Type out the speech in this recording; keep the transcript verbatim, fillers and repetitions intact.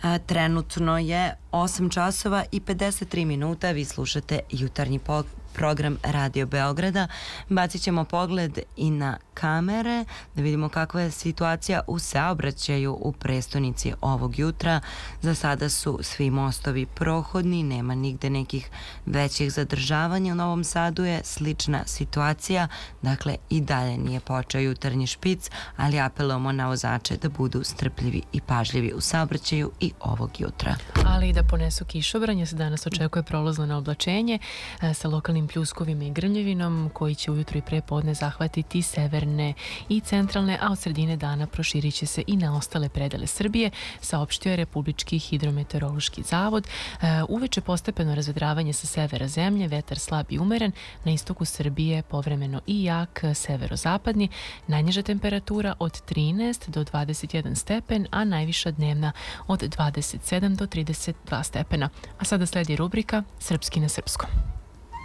Trenutno je osam časova i pedeset tri minuta. Vi slušate jutarnji program Radio Beograda. Bacit ćemo pogled i na kamere da vidimo kakva je situacija u saobraćaju u prestonici ovog jutra. Za sada su svi mostovi prohodni, nema nigde nekih većih zadržavanja. U Novom Sadu je slična situacija, dakle i dalje nije počeo jutarnji špic, ali apelujemo na vozače da budu strpljivi i pažljivi u saobraćaju i ovog jutra. Ali i da ponesu kišobran, se danas očekuje prolazno na oblačenje sa lokalnim pljuskovima i grmljevinom koji će ujutro i pre podne zahvatiti severne i centralne, a od sredine dana proširit će se i na ostale predele Srbije, saopštio je Republički hidrometeorološki zavod. Uveče postepeno razvedravanje sa severa zemlje, vetar slab i umeren, na istoku Srbije povremeno i jak severozapadni, najniža temperatura od trinaest do dvadeset jedan stepen, a najviša dnevna od dvadeset sedam do trideset dva stepena. A sada sledi rubrika Srpski na srpskom.